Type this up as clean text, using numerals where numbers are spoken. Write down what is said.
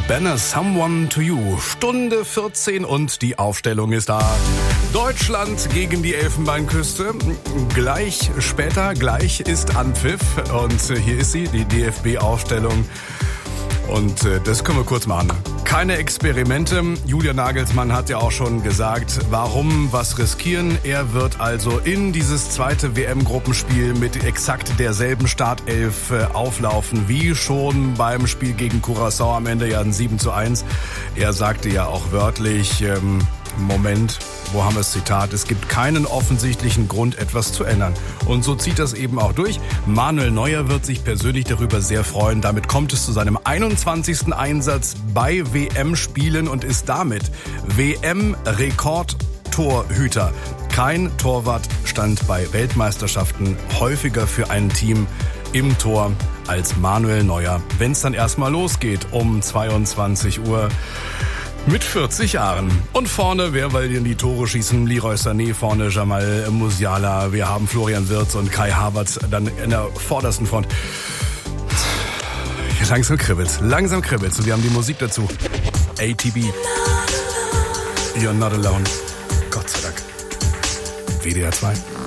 Banner Someone to You. Stunde 14 und die Aufstellung ist da. Deutschland gegen die Elfenbeinküste. Gleich ist Anpfiff. Und hier ist sie, die DFB-Aufstellung. Und das können wir kurz machen. Keine Experimente. Julian Nagelsmann hat ja auch schon gesagt, warum was riskieren. Er wird also in dieses zweite WM-Gruppenspiel mit exakt derselben Startelf auflaufen, wie schon beim Spiel gegen Curaçao am Ende ja ein 7:1. Er sagte ja auch wörtlich, Moment, wo haben wir das Zitat? Es gibt keinen offensichtlichen Grund, etwas zu ändern. Und so zieht das eben auch durch. Manuel Neuer wird sich persönlich darüber sehr freuen. Damit kommt es zu seinem 21. Einsatz bei WM-Spielen und ist damit WM-Rekordtorhüter. Kein Torwart stand bei Weltmeisterschaften häufiger für ein Team im Tor als Manuel Neuer. Wenn es dann erstmal losgeht um 22 Uhr. Mit 40 Jahren. Und vorne, wer will denn die Tore schießen? Leroy Sané vorne, Jamal Musiala. Wir haben Florian Wirtz und Kai Havertz dann in der vordersten Front. Langsam kribbelt's. Und wir haben die Musik dazu. ATB. You're not alone. Gott sei Dank. WDR 2.